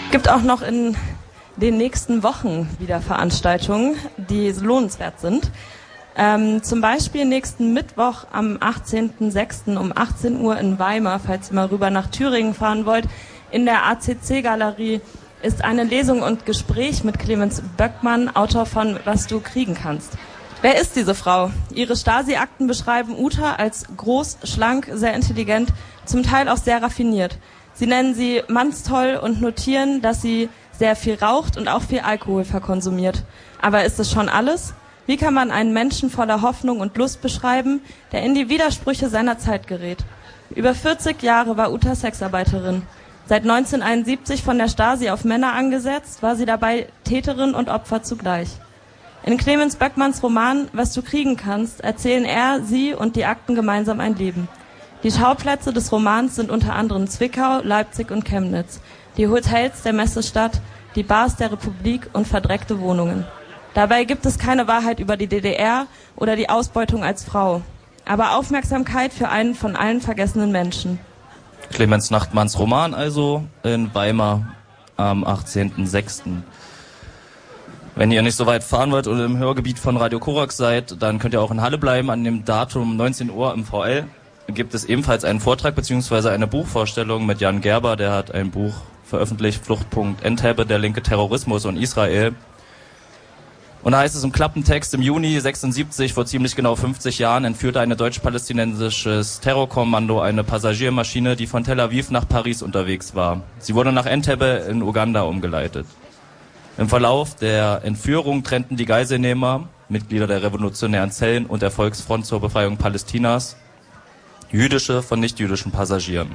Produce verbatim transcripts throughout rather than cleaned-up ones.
Gibt auch noch in den nächsten Wochen wieder Veranstaltungen, die lohnenswert sind. Ähm, zum Beispiel nächsten Mittwoch am achtzehnten sechsten um achtzehn Uhr in Weimar, falls ihr mal rüber nach Thüringen fahren wollt, in der A C C-Galerie ist eine Lesung und Gespräch mit Clemens Böckmann, Autor von Was du kriegen kannst. Wer ist diese Frau? Ihre Stasi-Akten beschreiben Uta als groß, schlank, sehr intelligent, zum Teil auch sehr raffiniert. Sie nennen sie mannstoll und notieren, dass sie sehr viel raucht und auch viel Alkohol verkonsumiert. Aber ist es schon alles? Wie kann man einen Menschen voller Hoffnung und Lust beschreiben, der in die Widersprüche seiner Zeit gerät? Über vierzig Jahre war Uta Sexarbeiterin. Seit neunzehnhunderteinundsiebzig von der Stasi auf Männer angesetzt, war sie dabei Täterin und Opfer zugleich. In Clemens Böckmanns Roman Was du kriegen kannst erzählen er, sie und die Akten gemeinsam ein Leben. Die Schauplätze des Romans sind unter anderem Zwickau, Leipzig und Chemnitz, die Hotels der Messestadt, die Bars der Republik und verdreckte Wohnungen. Dabei gibt es keine Wahrheit über die D D R oder die Ausbeutung als Frau, aber Aufmerksamkeit für einen von allen vergessenen Menschen. Clemens Nachtmanns Roman also in Weimar am achtzehnten sechsten Wenn ihr nicht so weit fahren wollt oder im Hörgebiet von Radio Korax seid, dann könnt ihr auch in Halle bleiben. An dem Datum neunzehn Uhr im V L gibt es ebenfalls einen Vortrag bzw. eine Buchvorstellung mit Jan Gerber. Der hat ein Buch veröffentlicht, Fluchtpunkt Entebbe, der linke Terrorismus und Israel. Und da heißt es im Klappentext, im Juni sechsundsiebzig, vor ziemlich genau fünfzig Jahren, entführte ein deutsch-palästinensisches Terrorkommando eine Passagiermaschine, die von Tel Aviv nach Paris unterwegs war. Sie wurde nach Entebbe in Uganda umgeleitet. Im Verlauf der Entführung trennten die Geiselnehmer, Mitglieder der revolutionären Zellen und der Volksfront zur Befreiung Palästinas, jüdische von nichtjüdischen Passagieren.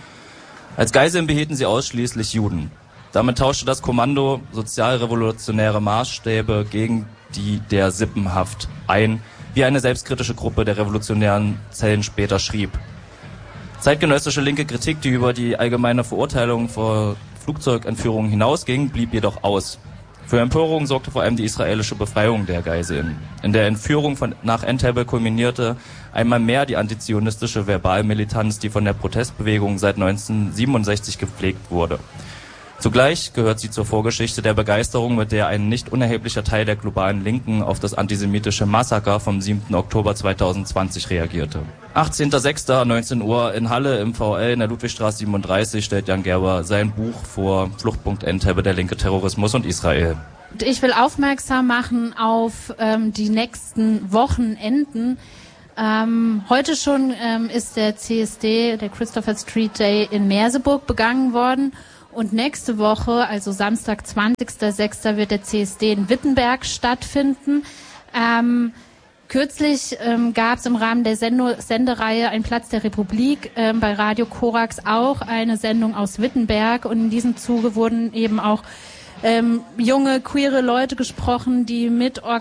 Als Geiseln behielten sie ausschließlich Juden. Damit tauschte das Kommando sozialrevolutionäre Maßstäbe gegen die der Sippenhaft ein, wie eine selbstkritische Gruppe der revolutionären Zellen später schrieb. Zeitgenössische linke Kritik, die über die allgemeine Verurteilung vor Flugzeugentführungen hinausging, blieb jedoch aus. Für Empörung sorgte vor allem die israelische Befreiung der Geiseln. In der Entführung von, nach Entebbe kulminierte einmal mehr die antizionistische Verbalmilitanz, die von der Protestbewegung seit neunzehnhundertsiebenundsechzig gepflegt wurde. Zugleich gehört sie zur Vorgeschichte der Begeisterung, mit der ein nicht unerheblicher Teil der globalen Linken auf das antisemitische Massaker vom siebten Oktober zweitausendzwanzig reagierte. achtzehnten sechsten neunzehn Uhr in Halle im V L in der Ludwigstraße siebenunddreißig stellt Jan Gerber sein Buch vor, Fluchtpunkt Entebbe, der linke Terrorismus und Israel. Ich will aufmerksam machen auf ähm, die nächsten Wochenenden. Ähm, heute schon ähm, ist der C S D, der Christopher Street Day in Merseburg begangen worden. Und nächste Woche, also Samstag, zwanzigsten sechsten wird der C S D in Wittenberg stattfinden. Ähm, kürzlich ähm, gab es im Rahmen der Sendo- Sendereihe Ein Platz der Republik ähm, bei Radio Korax auch eine Sendung aus Wittenberg. Und in diesem Zuge wurden eben auch ähm, junge, queere Leute gesprochen, die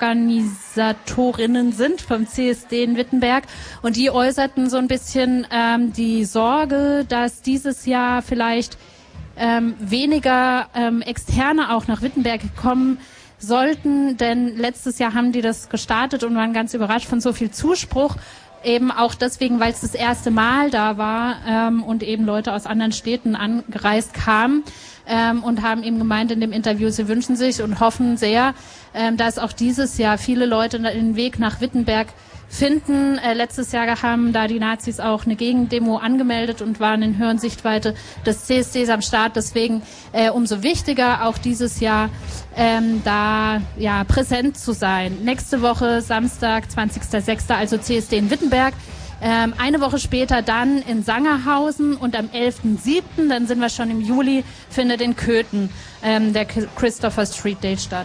Mitorganisatorinnen sind vom C S D in Wittenberg. Und die äußerten so ein bisschen ähm, die Sorge, dass dieses Jahr vielleicht Ähm, weniger ähm, Externe auch nach Wittenberg kommen sollten, denn letztes Jahr haben die das gestartet und waren ganz überrascht von so viel Zuspruch, eben auch deswegen, weil es das erste Mal da war ähm, und eben Leute aus anderen Städten angereist kamen ähm, und haben eben gemeint in dem Interview, sie wünschen sich und hoffen sehr, ähm, dass auch dieses Jahr viele Leute den Weg nach Wittenberg finden. Äh, letztes Jahr haben da die Nazis auch eine Gegendemo angemeldet und waren in höheren Sichtweite des C S Ds am Start. Deswegen äh, umso wichtiger, auch dieses Jahr ähm, da ja präsent zu sein. Nächste Woche, Samstag, zwanzigsten sechsten also C S D in Wittenberg. Ähm, eine Woche später dann in Sangerhausen und am elften siebten, dann sind wir schon im Juli, findet in Köthen ähm, der Christopher Street Day statt.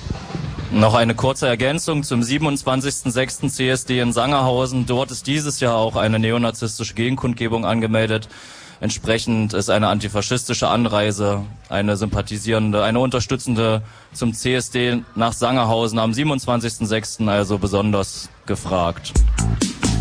Noch eine kurze Ergänzung zum siebenundzwanzigsten sechsten C S D in Sangerhausen. Dort ist dieses Jahr auch eine neonazistische Gegenkundgebung angemeldet. Entsprechend ist eine antifaschistische Anreise, eine sympathisierende, eine unterstützende zum C S D nach Sangerhausen am siebenundzwanzigsten sechsten also besonders gefragt.